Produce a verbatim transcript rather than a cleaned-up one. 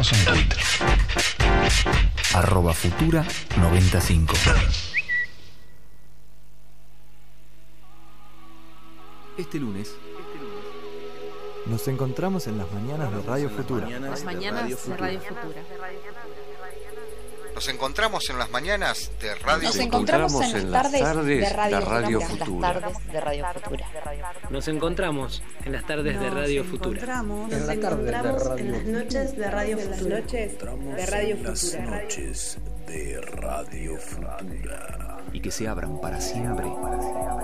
Encontranos en Twitter. Arroba Futura noventa y cinco. Este lunes nos encontramos en las mañanas de Radio Futura. Las mañanas de Radio Futura. Nos encontramos en las mañanas de Radio Nos Futura. encontramos en las tardes de Radio Futura. de Radio Futura. Nos encontramos en las tardes de Radio Futura. Nos encontramos en las noches de Radio Futura. de Radio Futura. Las noches de Radio Futura. Y que se abran para siempre